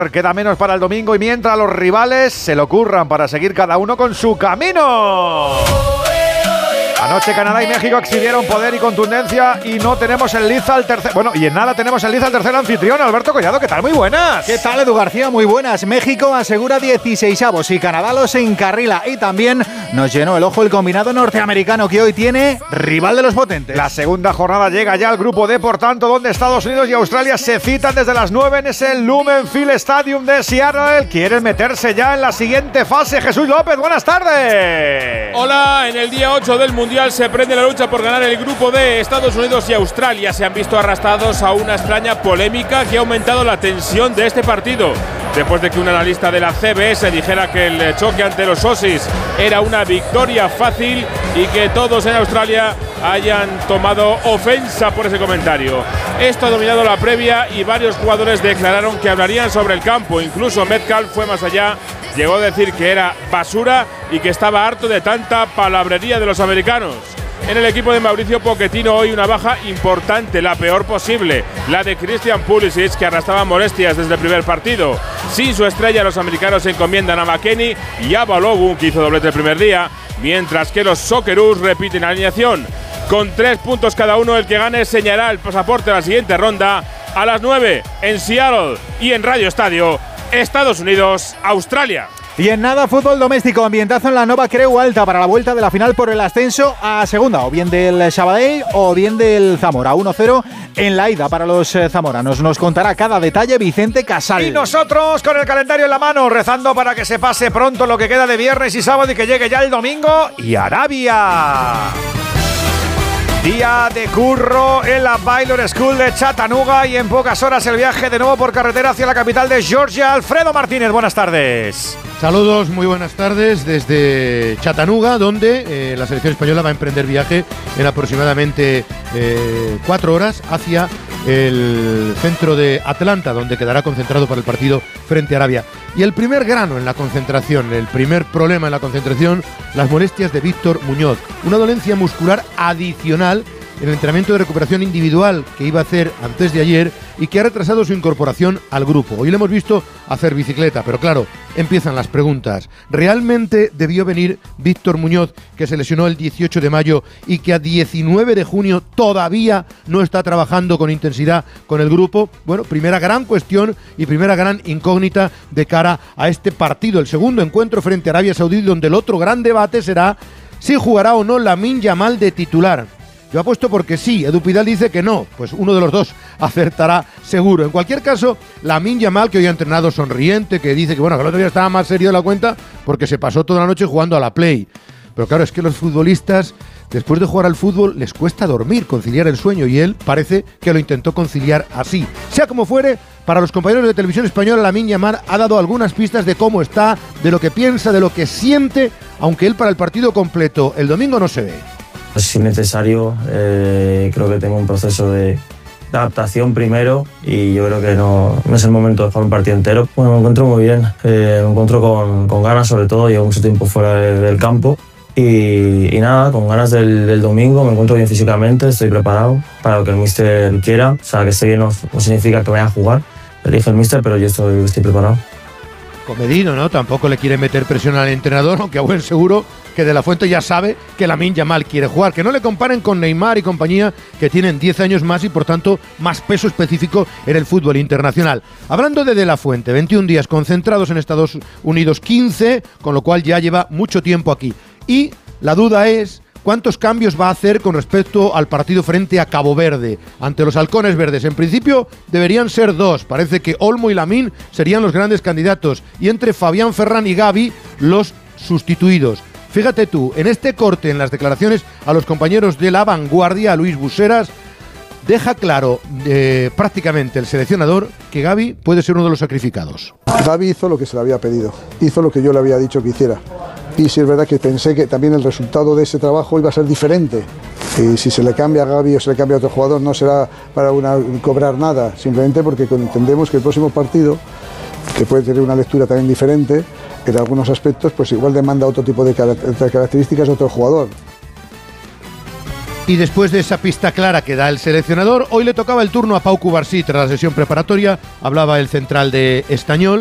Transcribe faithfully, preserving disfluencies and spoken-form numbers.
Queda menos para el domingo y mientras los rivales se lo curran para seguir cada uno con su camino. Anoche Canadá y México exhibieron poder y contundencia y no tenemos el liza al tercer... Bueno, y en nada tenemos el liza al tercer anfitrión. Alberto Collado, ¿qué tal? Muy buenas. ¿Qué tal, Edu García? Muy buenas. México asegura dieciseisavos y Canadá los encarrila. Y también nos llenó el ojo el combinado norteamericano que hoy tiene rival de los potentes. La segunda jornada llega ya al grupo D, por tanto, donde Estados Unidos y Australia se citan desde las nueve en ese Lumen Field Stadium de Seattle. Quieren meterse ya en la siguiente fase. Jesús López, buenas tardes. Hola, en el día ocho del Mundial se prende la lucha por ganar el grupo D. Estados Unidos y Australia se han visto arrastrados a una extraña polémica que ha aumentado la tensión de este partido. Después de que un analista de la C B S dijera que el choque ante los Aussies era una victoria fácil y que todos en Australia hayan tomado ofensa por ese comentario. Esto ha dominado la previa y varios jugadores declararon que hablarían sobre el campo. Incluso Metcalf fue más allá. Llegó a decir que era basura y que estaba harto de tanta palabrería de los americanos. En el equipo de Mauricio Pochettino hoy una baja importante, la peor posible, la de Christian Pulisic, que arrastraba molestias desde el primer partido. Sin su estrella, los americanos se encomiendan a McKennie y a Balogun, que hizo doblete el primer día, mientras que los Socceroos repiten alineación. Con tres puntos cada uno, el que gane señalará el pasaporte a la siguiente ronda a las nueve en Seattle y en Radio Estadio, Estados Unidos, Australia. Y en nada, fútbol doméstico, ambientazo en la Nova Creu Alta para la vuelta de la final por el ascenso a segunda, o bien del Sabadell o bien del Zamora. uno cero en la ida para los eh, zamoranos. Nos contará cada detalle Vicente Casal. Y nosotros con el calendario en la mano, rezando para que se pase pronto lo que queda de viernes y sábado y que llegue ya el domingo y Arabia. Día de curro en la Baylor School de Chattanooga y en pocas horas el viaje de nuevo por carretera hacia la capital de Georgia. Alfredo Martínez, buenas tardes. Saludos, muy buenas tardes desde Chattanooga, donde eh, la selección española va a emprender viaje en aproximadamente eh, cuatro horas hacia el centro de Atlanta, donde quedará concentrado para el partido frente a Arabia. Y el primer grano en la concentración, el primer problema en la concentración, las molestias de Víctor Muñoz. Una dolencia muscular adicional en el entrenamiento de recuperación individual que iba a hacer antes de ayer y que ha retrasado su incorporación al grupo. Hoy le hemos visto hacer bicicleta, pero claro, empiezan las preguntas. ¿Realmente debió venir Víctor Muñoz, que se lesionó el dieciocho de mayo y que a diecinueve de junio todavía no está trabajando con intensidad con el grupo? Bueno, primera gran cuestión y primera gran incógnita de cara a este partido, el segundo encuentro frente a Arabia Saudí, donde el otro gran debate será si jugará o no Lamine Yamal de titular. Yo apuesto porque sí, Edu Pidal dice que no, pues uno de los dos acertará seguro. En cualquier caso, Lamine Yamal, que hoy ha entrenado sonriente, que dice que bueno, que el otro día estaba más serio de la cuenta porque se pasó toda la noche jugando a la Play. Pero claro, es que los futbolistas, después de jugar al fútbol, les cuesta dormir, conciliar el sueño, y él parece que lo intentó conciliar así. Sea como fuere, para los compañeros de Televisión Española, Lamine Yamal ha dado algunas pistas de cómo está, de lo que piensa, de lo que siente, aunque él para el partido completo el domingo no se ve. Si es necesario, eh, creo que tengo un proceso de, de adaptación primero y yo creo que no, no es el momento de jugar un partido entero. Bueno, me encuentro muy bien, eh, me encuentro con, con ganas sobre todo, llevo mucho tiempo fuera de, del campo y, y nada, con ganas del, del domingo, me encuentro bien físicamente, estoy preparado para lo que el míster quiera, o sea, que esté bien no, no significa que vaya a jugar, elige el míster, pero yo estoy, estoy preparado. Comedido, ¿no? Tampoco le quiere meter presión al entrenador, aunque a buen seguro que De La Fuente ya sabe que Lamine Yamal quiere jugar. Que no le comparen con Neymar y compañía, que tienen diez años más y por tanto más peso específico en el fútbol internacional. Hablando de De La Fuente, veintiún días concentrados en Estados Unidos, quince, con lo cual ya lleva mucho tiempo aquí. Y la duda es ¿cuántos cambios va a hacer con respecto al partido frente a Cabo Verde ante los halcones verdes? En principio deberían ser dos. Parece que Olmo y Lamine serían los grandes candidatos y entre Fabián Ferran y Gavi los sustituidos. Fíjate tú, en este corte en las declaraciones a los compañeros de La Vanguardia, a Luis Buseras, deja claro eh, prácticamente el seleccionador que Gavi puede ser uno de los sacrificados. Gavi hizo lo que se le había pedido, hizo lo que yo le había dicho que hiciera. Y sí es verdad que pensé que también el resultado de ese trabajo iba a ser diferente. Y si se le cambia a Gavi o se le cambia a otro jugador, no será para una, cobrar nada, simplemente porque entendemos que el próximo partido, que puede tener una lectura también diferente, en algunos aspectos, pues igual demanda otro tipo de características de otro jugador. Y después de esa pista clara que da el seleccionador, hoy le tocaba el turno a Pau Cubarsí tras la sesión preparatoria. Hablaba el central de Estañol.